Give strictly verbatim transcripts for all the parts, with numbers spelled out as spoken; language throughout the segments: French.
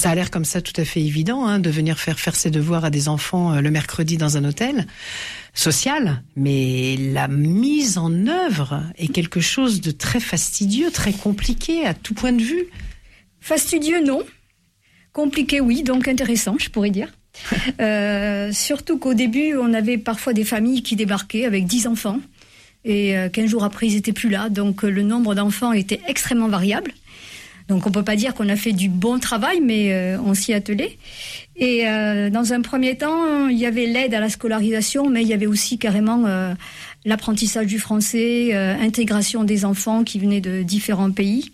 Ça a l'air comme ça tout à fait évident, hein, de venir faire faire ses devoirs à des enfants euh, le mercredi dans un hôtel social, mais la mise en œuvre est quelque chose de très fastidieux, très compliqué à tout point de vue. Fastidieux, non. Compliqué, oui, donc intéressant, je pourrais dire. euh, surtout qu'au début, on avait parfois des familles qui débarquaient avec dix enfants, et euh, quinze jours après, ils étaient plus là, donc euh, le nombre d'enfants était extrêmement variable. Donc on peut pas dire qu'on a fait du bon travail, mais euh, on s'y attelait. Et euh, dans un premier temps, il y avait l'aide à la scolarisation, mais il y avait aussi carrément euh, l'apprentissage du français, euh, intégration des enfants qui venaient de différents pays,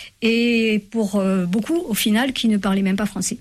et pour euh, beaucoup, au final, qui ne parlaient même pas français.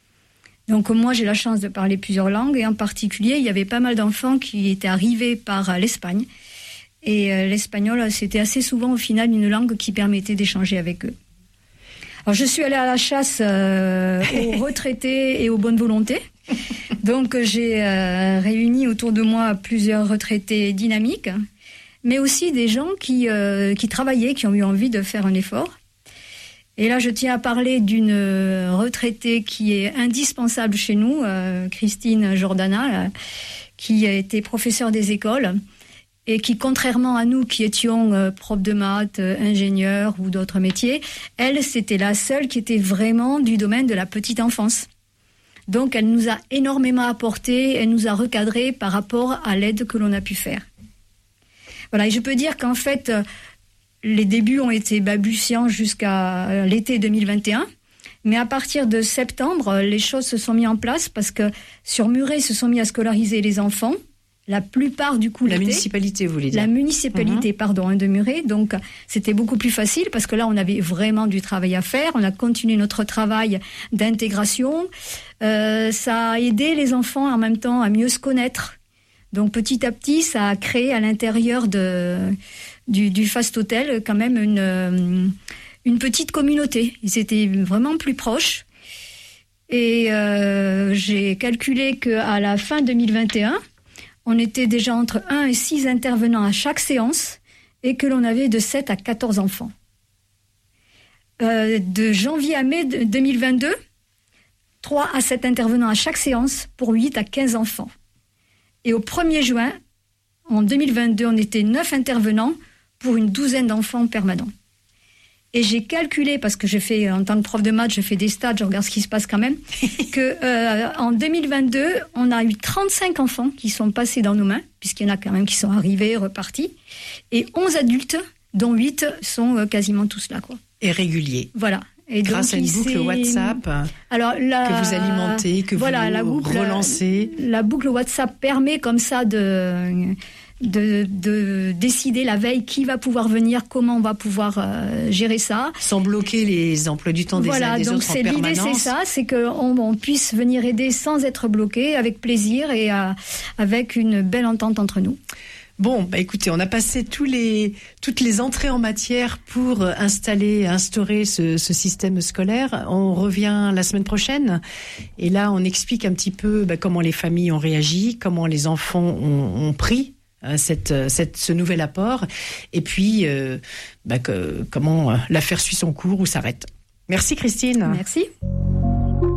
Donc moi, j'ai la chance de parler plusieurs langues, et en particulier, il y avait pas mal d'enfants qui étaient arrivés par euh, l'Espagne. Et euh, l'espagnol, c'était assez souvent, au final, une langue qui permettait d'échanger avec eux. Alors, je suis allée à la chasse euh, aux retraités et aux bonnes volontés. Donc, j'ai euh, réuni autour de moi plusieurs retraités dynamiques, mais aussi des gens qui, euh, qui travaillaient, qui ont eu envie de faire un effort. Et là, je tiens à parler d'une retraitée qui est indispensable chez nous, euh, Christine Jordana, là, qui a été professeure des écoles, et qui, contrairement à nous qui étions euh, profs de maths, euh, ingénieurs ou d'autres métiers, elle, c'était la seule qui était vraiment du domaine de la petite enfance. Donc, elle nous a énormément apporté, elle nous a recadré par rapport à l'aide que l'on a pu faire. Voilà, et je peux dire qu'en fait, euh, les débuts ont été balbutiants jusqu'à euh, l'été deux mille vingt et un, mais à partir de septembre, les choses se sont mises en place parce que sur Muret, ils se sont mis à scolariser les enfants. La plupart du coup La l'été. municipalité, vous voulez dire. La municipalité, mmh. pardon, hein, de Muret. Donc, c'était beaucoup plus facile parce que là, on avait vraiment du travail à faire. On a continué notre travail d'intégration. Euh, ça a aidé les enfants en même temps à mieux se connaître. Donc, petit à petit, ça a créé à l'intérieur de, du, du Fast Hotel quand même une, une petite communauté. Ils étaient vraiment plus proches. Et euh, j'ai calculé qu'à la fin deux mille vingt et un, on était déjà entre un et six intervenants à chaque séance et que l'on avait de sept à quatorze enfants. Euh, de janvier à mai deux mille vingt-deux, trois à sept intervenants à chaque séance pour huit à quinze enfants. Et au premier juin, en deux mille vingt-deux, on était neuf intervenants pour une douzaine d'enfants permanents. Et j'ai calculé, parce que je fais, en tant que prof de maths, je fais des stats, je regarde ce qui se passe quand même, que euh, en deux mille vingt-deux, on a eu trente-cinq enfants qui sont passés dans nos mains, puisqu'il y en a quand même qui sont arrivés, repartis, et onze adultes, dont huit sont euh, quasiment tous là, quoi. Et réguliers. Voilà. Et grâce donc, à une boucle s'est... WhatsApp Alors, la... que vous alimentez, que voilà, vous la boucle, relancez. La, la boucle WhatsApp permet comme ça de... De, de décider la veille qui va pouvoir venir, comment on va pouvoir euh, gérer ça. Sans bloquer les emplois du temps des voilà, uns et des donc autres en c'est, permanence. L'idée, c'est ça, c'est qu'on on puisse venir aider sans être bloqué, avec plaisir et euh, avec une belle entente entre nous. Bon, bah écoutez, on a passé tous les, toutes les entrées en matière pour installer, instaurer ce, ce système scolaire. On revient la semaine prochaine et là, on explique un petit peu bah, comment les familles ont réagi, comment les enfants ont, ont pris Cette, cette, ce nouvel apport, et puis euh, bah, que, comment euh, l'affaire suit son cours ou s'arrête. Merci Christine. Merci.